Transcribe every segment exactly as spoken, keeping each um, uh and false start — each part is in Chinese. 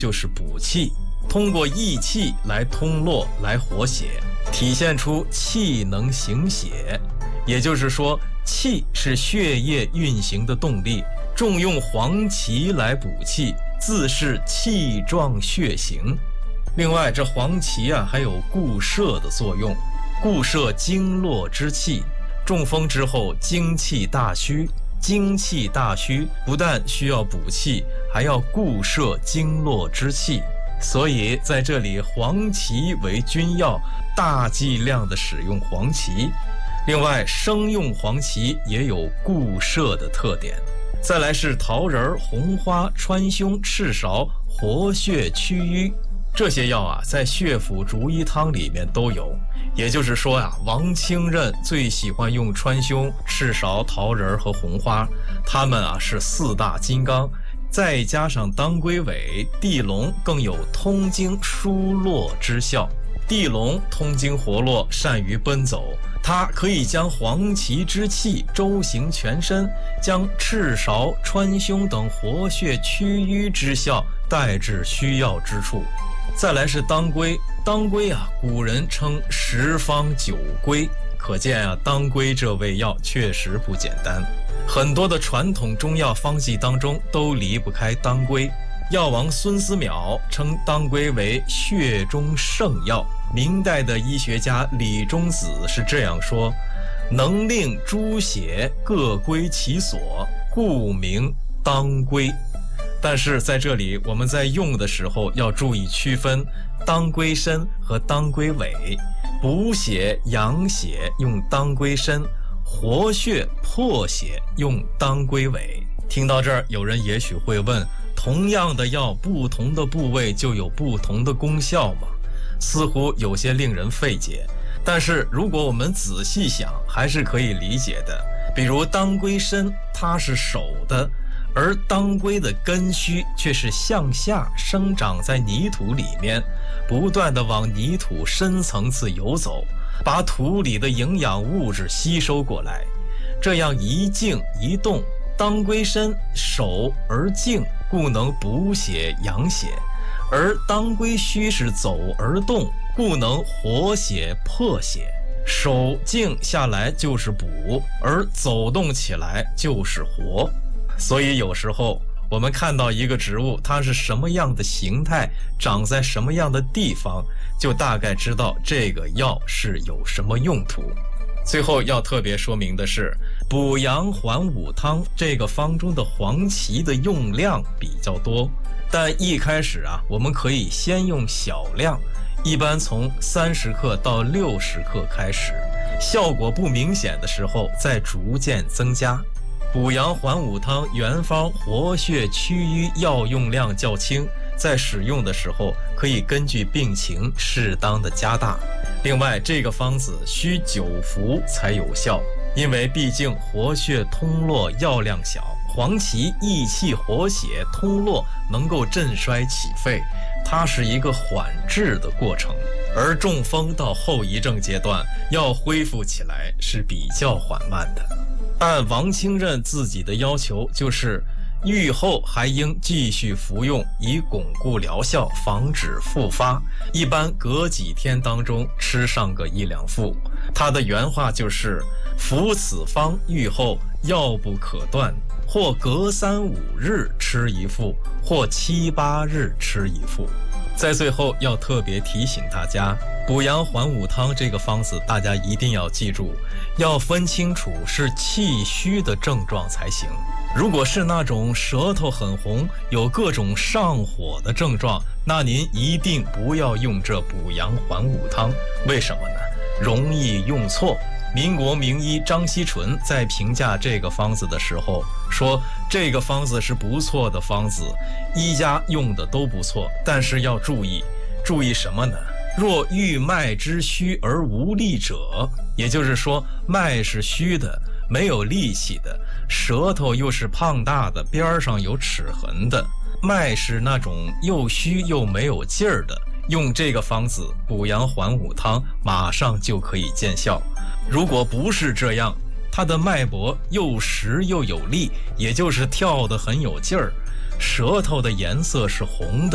就是补气，通过益气来通络来活血，体现出气能行血。也就是说，气是血液运行的动力，重用黄芪来补气，自是气壮血行。另外，这黄芪啊还有固摄的作用，固摄经络之气。中风之后精气大虚，精气大虚不但需要补气，还要固摄经络之气。所以在这里，黄芪为君药，大剂量的使用黄芪。另外，生用黄芪也有固摄的特点。再来是桃仁、红花、川芎、赤芍，活血祛瘀。这些药啊，在血府逐瘀汤里面都有。也就是说呀、啊，王清任最喜欢用川芎、赤芍、桃仁和红花，它们啊是四大金刚。再加上当归尾、地龙，更有通经疏络之效。地龙通经活络，善于奔走，它可以将黄芪之气周行全身，将赤芍、川芎等活血祛瘀之效带至需要之处。再来是当归，当归啊，古人称十方九归，可见啊，当归这味药确实不简单。很多的传统中药方剂当中都离不开当归。药王孙思邈称当归为血中圣药。明代的医学家李中子是这样说：能令诸血各归其所，故名当归。但是在这里，我们在用的时候要注意区分当归参和当归尾。补血养血用当归参，活血破血用当归尾。听到这儿，有人也许会问，同样的药，不同的部位就有不同的功效吗？似乎有些令人费解。但是如果我们仔细想，还是可以理解的。比如当归参，它是手的，而当归的根须却是向下生长在泥土里面，不断地往泥土深层次游走，把土里的营养物质吸收过来。这样一静一动，当归参守而静，故能补血养血；而当归须是走而动，故能活血破血。手静下来就是补，而走动起来就是活。所以有时候我们看到一个植物，它是什么样的形态，长在什么样的地方，就大概知道这个药是有什么用途。最后要特别说明的是，补阳还五汤这个方中的黄芪的用量比较多，但一开始啊，我们可以先用小量，一般从三十克到六十克开始，效果不明显的时候再逐渐增加。补阳还五汤原方活血祛瘀药用量较轻，在使用的时候可以根据病情适当的加大。另外，这个方子需久服才有效，因为毕竟活血通络药量小，黄芪益气活血通络，能够镇衰起沸，它是一个缓治的过程。而中风到后遗症阶段，要恢复起来是比较缓慢的。按王清任自己的要求，就是愈后还应继续服用，以巩固疗效，防止复发。一般隔几天当中吃上个一两副。他的原话就是：服此方愈后，药不可断，或隔三五日吃一副，或七八日吃一副。在最后要特别提醒大家，补阳还五汤这个方子大家一定要记住，要分清楚是气虚的症状才行。如果是那种舌头很红，有各种上火的症状，那您一定不要用这补阳还五汤。为什么呢？容易用错。民国名医张锡纯在评价这个方子的时候说，这个方子是不错的方子，医家用的都不错，但是要注意，注意什么呢？若遇脉之虚而无力者，也就是说脉是虚的，没有力气的，舌头又是胖大的，边上有齿痕的，脉是那种又虚又没有劲儿的，用这个方子补阳还五汤马上就可以见效。如果不是这样，它的脉搏又实又有力，也就是跳得很有劲儿，舌头的颜色是红的，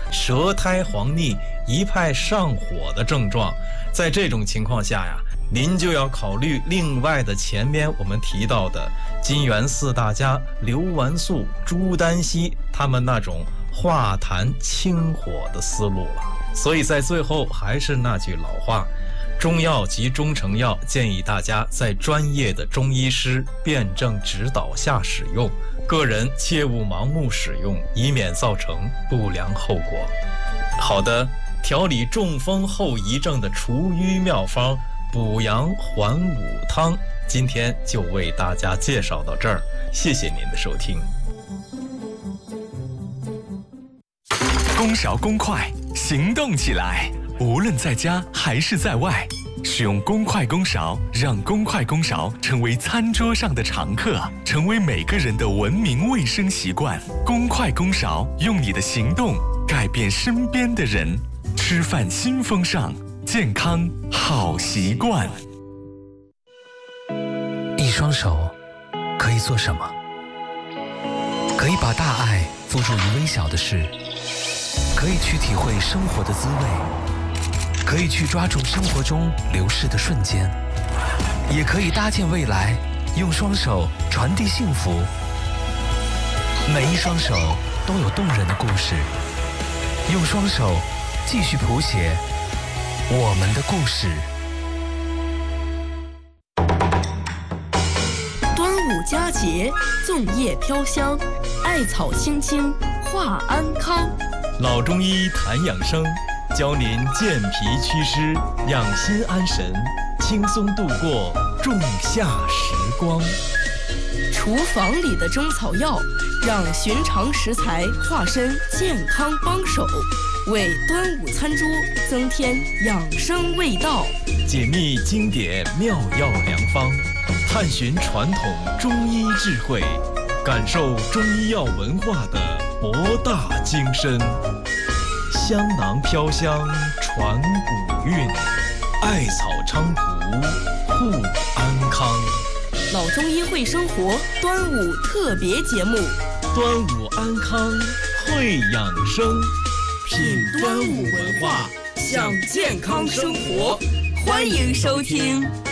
舌苔黄腻、一派上火的症状。在这种情况下呀，您就要考虑另外的前面我们提到的金元四大家刘完素、朱丹溪他们那种化痰清火的思路了。所以在最后还是那句老话，中药及中成药建议大家在专业的中医师辩证指导下使用，个人切勿盲目使用，以免造成不良后果。好的，调理中风后遗症的除瘀妙方补阳还五汤，今天就为大家介绍到这儿，谢谢您的收听。 公勺公筷，行动起来！无论在家还是在外，使用公筷公勺，让公筷公勺成为餐桌上的常客，成为每个人的文明卫生习惯。公筷公勺，用你的行动改变身边的人。吃饭新风尚，健康好习惯。 一双手可以做什么？可以把大爱付诸于微小的事，可以去体会生活的滋味，可以去抓住生活中流逝的瞬间，也可以搭建未来，用双手传递幸福。每一双手都有动人的故事，用双手继续谱写我们的故事。 端午佳节，粽叶飘香，艾草青青话安康。 老中医谈养生，教您健脾祛湿，养心安神，轻松度过仲夏时光。 厨房里的中草药，让寻常食材化身健康帮手，为端午餐桌增添养生味道。 解密经典妙药良方，探寻传统中医智慧，感受中医药文化的博大精深。香囊飘香传古韵，艾草菖蒲护安康。 老中医会生活端午特别节目， 端午安康会养生， 品端午文化，享健康生活，欢迎收听。